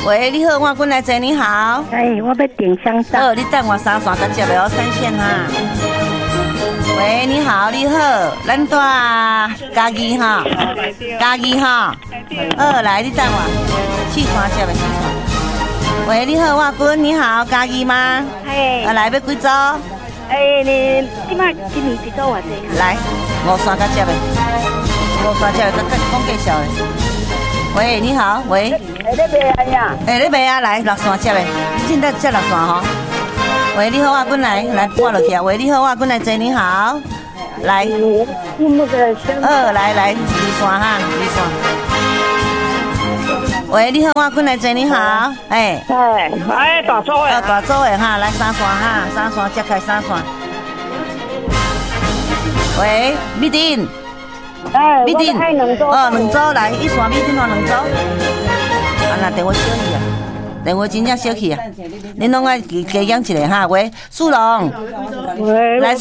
喂，你好，我滚来坐，你好。 哎，我要订香皂。 哦，你等我3线甲接袂哦，3线哈。喂，你好，你好，咱带家己哈，家己哈。来，你等我4线接袂4线。喂，你好，我滚，你好，家己吗？ 哎。 来要几组？ 你今年几组偌济？ 来5线甲接袂，5线接袂，讲介绍的。喂，你好，喂。 你卖啊呀？ 你卖啊，来6线接的，你现在接6线吼。喂，你好，我滚来挂落去啊。喂，你好，我滚来坐，你好，来。 那个香。 来2线哈，2线。喂，你好，我滚来坐，你好， 大组的。 大组的哈，来3线哈，3线接开3线。喂，米丁。米丁。2组来，1线米丁哦2组。那电话小去啊，电话真正小去啊，恁拢爱加养一个哈。喂，树龙，来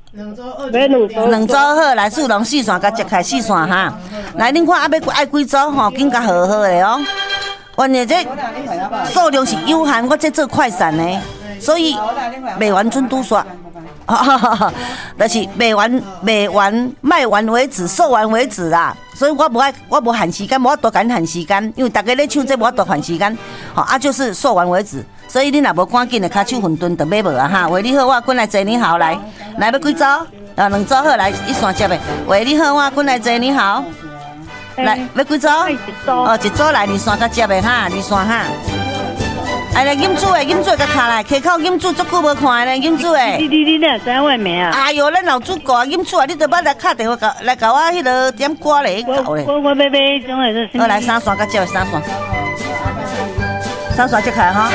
2组好，来树龙4线甲接开4线哈。来，恁看要爱几组吼，紧甲好好的哦。阮的这数量是有限，我这做快闪的，所以卖完准拄煞。就是卖完卖完为止，售完为止啦。所以我无限时间，无法度赶限时间，因为大家咧抢这无法度限时间，就是售完为止。所以你若无赶紧的，骹手混沌就买无啊哈。喂，你好，我滚来坐，你好，来要几组？2组好，来1线接的。喂，你好，我滚来坐，你好，来要几组？1组来2线甲接的哈，2线哈。来饮水甲卡来，溪口饮水足久无看咧，饮水诶。 你哪知我名啊？ 哎哟，咱老主顾啊，饮水啊，你都捌来敲电话来甲我迄个点歌咧，搞咧。 我要买种诶， 好来3线甲接3线，3线接开哈。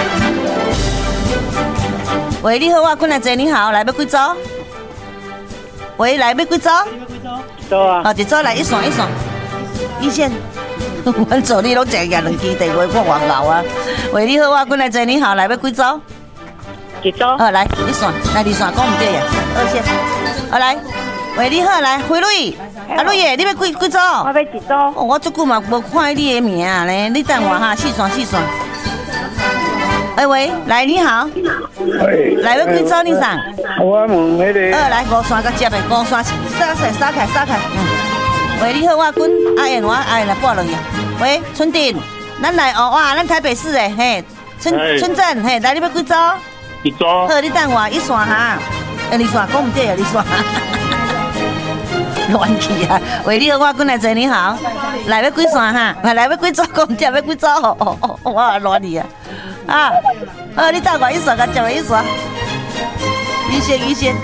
喂，你好，我滚来坐，你好，来要几组？喂，来要几组？ 一组啊。 1组来1线1线。阮助理拢常举2支电话，我外老啊。喂，你好，我滚来坐，你好，来要几组 ？1组。 来1线，来2线，讲唔对呀，2线。来，喂，你好，来辉瑞，瑞爷，你要几组？ 我要1组。 我足久嘛无看你的名啊咧，你等我哈，4线。喂，来你好。来要几组你上？ 我问迄个。 来5线甲接的，5线撒开。喂，你好，我滚阿燕来拨落去。喂，春婷，咱来哇，咱台北市的嘿，春镇嘿，来你要几组？1组。好，你等我1线哈，2线讲唔对啊，2线。乱去啊！喂，你好，我滚来坐，你好，来要几线哈？来要几组？讲唔对，要几组？我乱去啊！你等我1线甲接1线，于先。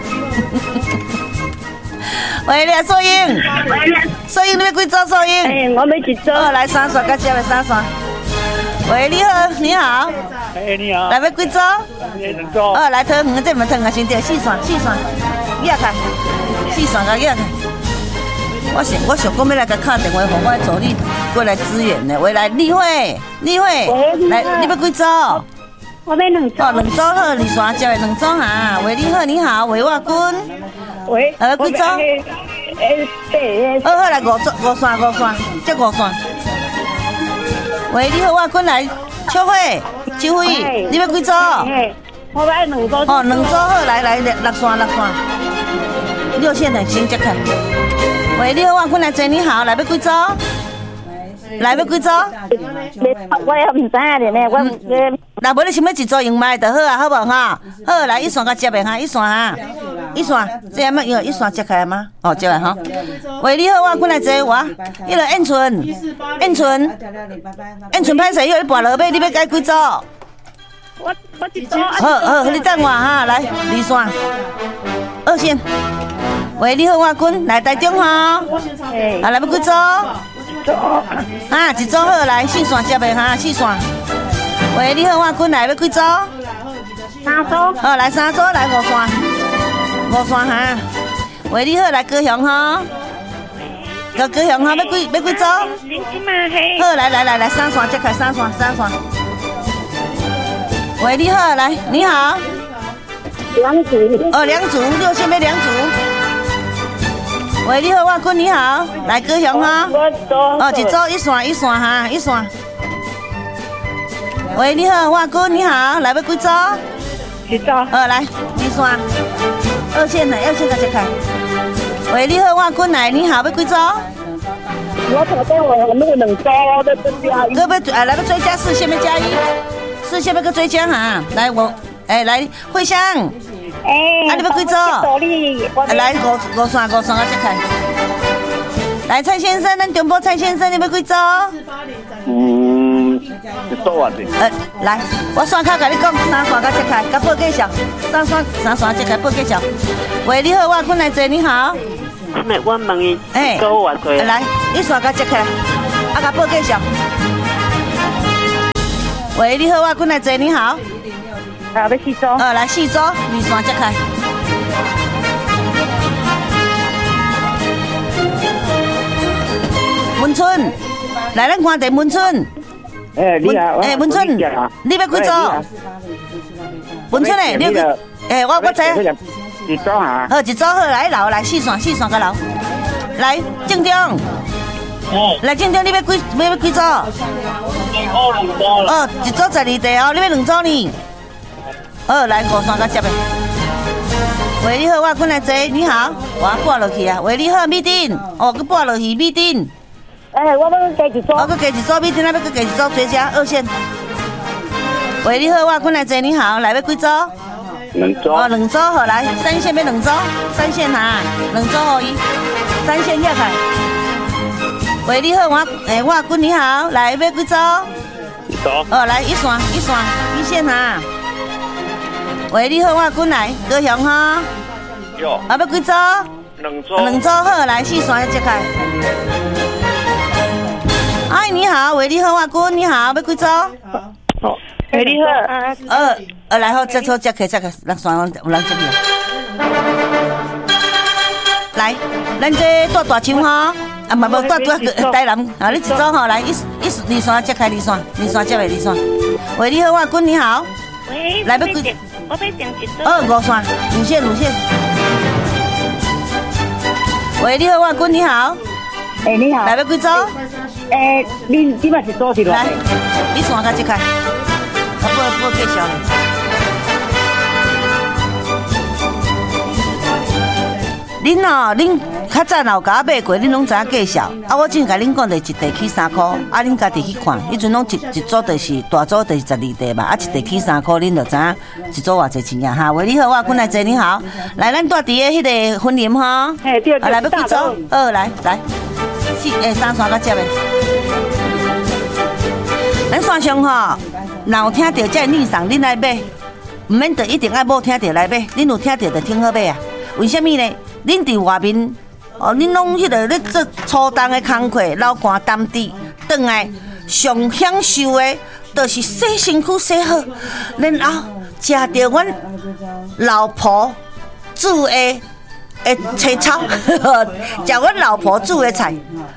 喂，你素英，你要几组？素英， 我要1组。 来3线甲接的3线。喂，你好，你好。 你好。 来要几组 ？2组。 来汤圆，这唔汤啊，先对，4线，压开，4线甲压开。我想讲要来甲敲电话，互我助理过来支援呢。喂，来例会，来，你要几组？ 我要2组。 2组好，2线接的2组哈。喂，你好，喂，我滚。 喂， 几组？好，来5线，接5线。喂，你好，我滚来，秋惠，你要几组？ 我要2组。 2组好，来6线，6线的先接开。喂，你好，我滚来坐，你好，来要几组？来要几组？ 我也唔知啊，我。 那无你想要1组用麦就好啊，好无哈？好，来1线甲接的哈，1线哈，1线，这样要1线接开吗？接来哈。喂，你好，我滚来坐我，迄个燕春歹势，你跋落尾，你要改几组？ 我1组。 好，你等我哈，来2线，2线。喂，你好，我滚来台中哈，来要几组？1组好，来4线接的哈，4线。喂，你好，我滚来要几组 ？3组。 来3组，来5线哈。喂，你好，来高雄哈。高雄哈，要几组？好，来3线接开3线。喂，你好，来，你好。 2组。 2组，6线要2组。喂，你好，我滚，你好，来高雄哈。1组1线哈，1线。 喂，你好，外公你好，来要几组几组？ 来，二线，二线的，二线甲接开。喂，你好，外公来，你好，要几组？ 我头先我那个2组要追加一。 来要追加4线要加1，4线要个追加哈。来我，来慧香。你要几组？来5线啊，接开。来蔡先生，咱中部蔡先生，你要几组？ 一组啊是。 来，我线卡甲你讲，3线甲接开，甲报介绍，3线接开报介绍。喂，你好，我坤来坐，你好。 我问伊，组啊多。 来，1线甲接开，甲报介绍。喂，你好，我坤来坐，你好。 要4组。 来4组，2线接开。文春，来咱看电文春。 你好。 文春，你要几组？文春你要我知。 一组啊。 一组好，来留来4线甲留。来正中。来正中，你要几组？一组12题哦，你要2组呢？来5线甲接的。喂，你好，我坤来坐，你好，我拨落去啊。喂，你好，米丁，佮拨落去米丁。 我要加1组。 佮加1组，米丁那要佮加1组追加2线。喂，你好，我坤来坐，你好，来要几组 ？2组。 2组好，来3线要2组，3线哈，2组互伊，3线遐开。喂，你好，我坤你好，来要几组？1组。来1线哈。喂，你好，我坤来，高雄哈。 有。 要几组 ？2组。 2组好，来4线要接开。哎，你好，喂，你好，我坤你好，要几组？ 喂，你好。 来好，接错接开，让双有人接去。来，咱这大枪哈，无大台南，你1组吼，来2线接开2线接的2线。喂，你好，我坤你好。 喂。 来要几？ 我要订1组。 5线5线。喂，你好，我坤你好。 你好。 来要几组？ 你嘛1组是来，1线甲接开，我报介绍。恁较早老甲买过，恁拢知影介绍。我正甲恁讲的1题起3块，恁家己去看。迄阵拢一组就是大组就是12题嘛，1题起3块，恁就知影1组偌济钱啊哈。喂，你好，我坤来坐，你好。来，咱住伫个迄个婚林哈。 对。 来要几组？来3线甲接的。咱线上吼，若有听到这内容，恁来买，唔免着一定爱无听到来买。恁有听到就听好买啊。为什么呢？恁伫外面，恁拢迄个咧做粗重的工课，流汗担滴，转来上享受的，就是洗身躯洗好，然后食到阮老婆煮的青草，食阮老婆煮的菜，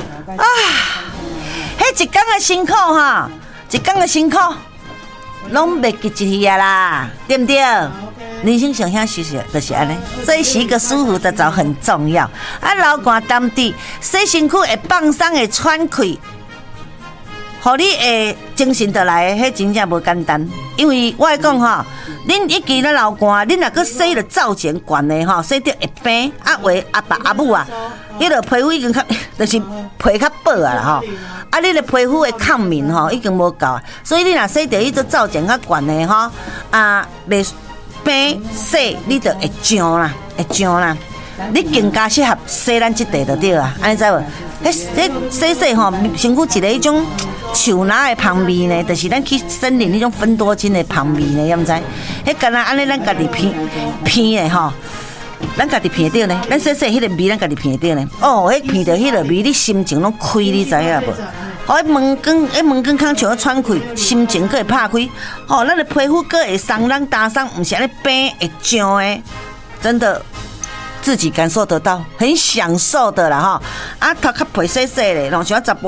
迄一天的辛苦哈，一天的辛苦，拢袂记一去啦，对不对？人生上享受就是安尼，所以是一个舒服的澡很重要。流汗担滴，洗身躯会放松，会喘气，互你会精神得来，迄真正无简单。因为我讲吼，恁一记咧流汗，恁若搁洗了皂钱悬的吼，洗着会病。为阿爸阿母啊，迄个皮肤已经较，就是皮较薄啊啦吼。你的皮肤的抗敏吼已经无够啊，所以你若洗着迄个皂钱较悬的吼，袂病洗你就会痒啦，你更加适合洗咱这地就对啊，安尼知无？洗吼，身躯一个迄种树拿的香味呢，就是咱去森林迄种芬多精的香味呢，也毋知？迄干那安尼咱家己闻的吼，咱家己闻到呢，咱洗迄个味，咱家己闻到呢。迄闻到迄个味，你心情拢开，你知影无？门关空像喘气，心情阁会拍开，咱的皮肤阁会松软打松，毋是安尼病会痒的，真的自己感受得到，很享受的啦头壳皮洗洗的，拢像查甫人，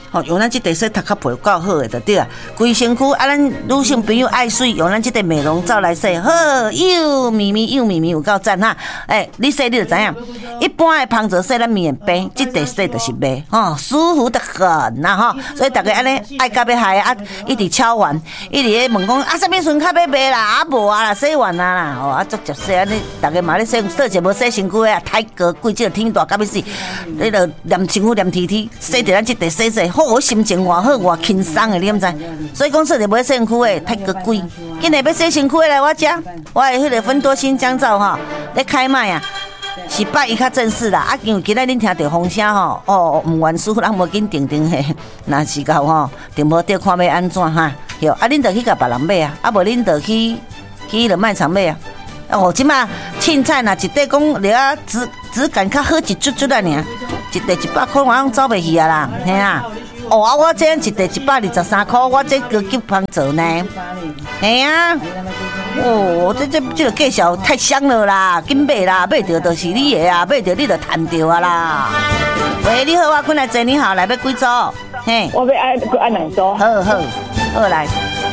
吼，用咱这块洗头壳皮够好的就对啊。规身躯啊，咱女性朋友爱水，用咱这块美容皂来洗，好又绵绵又绵绵，有够赞哈！你洗你就知影，一般的芳泽洗咱面白，这块洗就是白，舒服得很呐哈！所以大家安尼爱到要害啊，一直敲完，一直咧问讲啊，啥物时较要卖啦？啊无啊啦，洗完啊啦，足接洗安尼，大家嘛咧洗，做者无洗身躯啊，太过贵，这个天大到要死，你着黏身躯黏天，洗着咱这块洗。好，我心情偌好偌轻松的，你毋知？所以讲说着买身躯的太过贵，今日要洗身躯来我遮，我的迄个芬多新姜皂吼，咧开卖啊，是8月较正式啦。因为今仔恁听到风声吼，唔愿输，咱无紧定嘿，若是到吼定无着看要安怎哈？哟，恁着去甲别人买啊，无恁着去迄个卖场买啊。即马凊彩若一块讲了啊，质感较好一chút chút啊尔。一块100块，我拢走袂去啊啦，嘿啊！我这样一块123块，我这高级芳泽呢，嘿啊！这个介绍太香了啦，紧买啦，买到就是你的啊，买到你就赚到啊啦。喂，你好，我过来坐你好，来要几组？嘿， 我要按2组。 好来。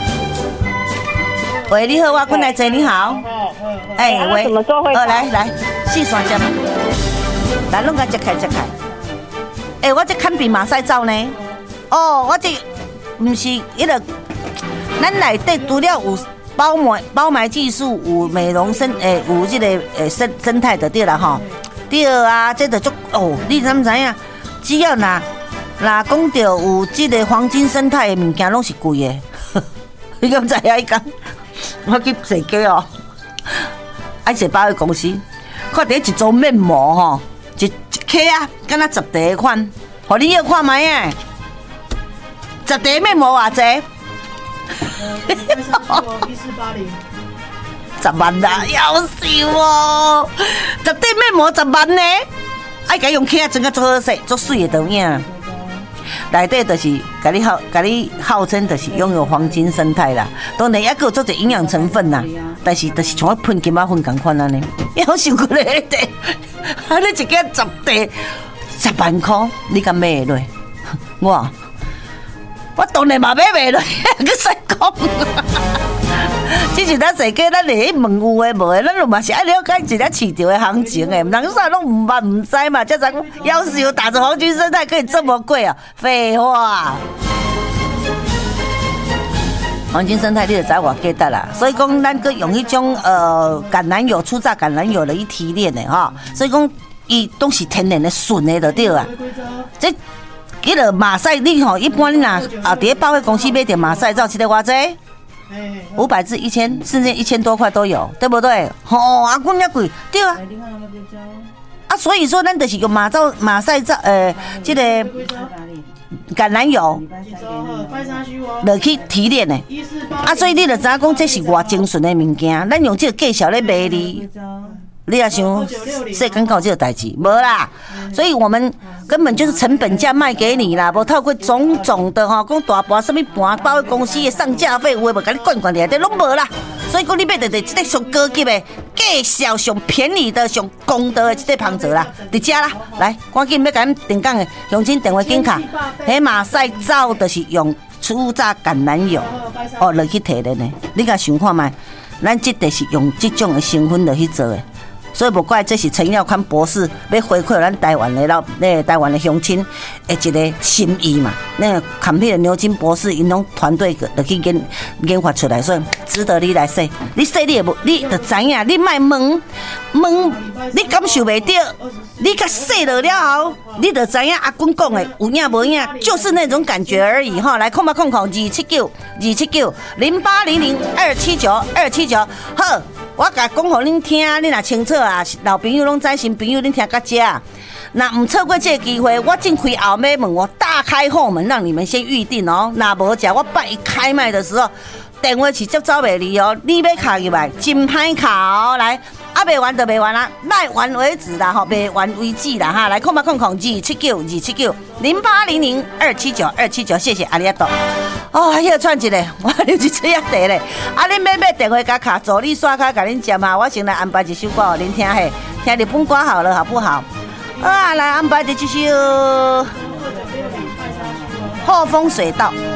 喂，你好，我过来坐你好。喂， 什么时候会？ 来，4双针，来弄个揭开。我这堪比马赛皂呢？我这不是迄个，咱内底除了有包埋技术，有美容有这个生态的对啦吼。对啊，这就你知唔知影？只要若讲到有这个黄金生态的物件，拢是贵的。你敢知影？伊讲，我去坐街爱坐百货公司，看到一组面膜吼，一克啊，敢若10袋款，互你要看卖啊！10袋面膜偌济？1480，10万啦，要死我！10袋面膜10万呢？爱甲用克啊，整个做好势，做水的都影。内底就是甲你号称就是拥有黄金生态啦，当然也有做者营养成分啦，但是就是像喷金仔粉同款安尼，要想过咧的，你一个10袋10万块，你敢买落？我当然嘛买袂落，去使讲。只是咱世界，咱会去问有诶无诶，咱就嘛是爱了解一下市场诶行情诶，人啥拢唔知嘛，才知讲要是有打着黄金生态可以这么贵啊？废话，黄金生态你就知我记得啦。所以讲，咱佮用迄种橄榄油、初榨橄榄油来去提炼的哈，所以讲伊都是天然的纯的就对啊。这迄个马赛，你吼一般你若伫咧百货公司买点马赛皂，一个偌济？500至1000，甚至1000多块都有，对不对？啊，讲遐贵，对啊。所以说咱就是用马赛皂，这个橄榄油落去提炼的。所以你就知影讲这是偌精纯的物件，咱用这个介绍咧卖你。你也想世间搞这个代志，无啦，所以我们根本就是成本价卖给你啦，无透过种种的讲大盘什么盘，包括公司的上架费，有诶无甲你灌内底拢无啦。所以讲你买的这个上高级的、介绍上便宜的、上公道的这个芳泽啦，伫遮啦，来赶紧要甲咱定岗的乡亲电话紧卡，迄马赛皂就是用初榨橄榄油落去提炼的，你甲想看觅，咱这个是用这种的成分落去做的。所以无怪这是陈耀宽博士要回馈咱台湾的台湾的乡亲的一个心意嘛。那个坎皮的牛津博士因拢团队就去研发出来，所以值得你来说。你说你也无，你就知影，你莫问，你感受袂到，你甲说了后，你就知影阿公讲的有影无影，就是那种感觉而已哈。来，279-279-2800-279-279，好。我甲讲互恁听，恁若清楚啊，老朋友拢知，新朋友恁听到这啊。那唔错过这个机会，我正开后尾门，我大开后门，让你们先预定哦。那无食，我8月开卖的时候，电话是接走袂离哦。你要卡入来，真歹卡哦，来。卖完就卖完啦，卖完为止啦，卖完为止啦哈！来279-279-279，谢谢阿里亚多。迄串一个，我流一嘴仔茶咧。恁买电话甲卡，助理刷卡甲恁接哈，我先来安排一首歌互恁听嘿，听日本歌好了，好不好？来安排一首。 破风水道。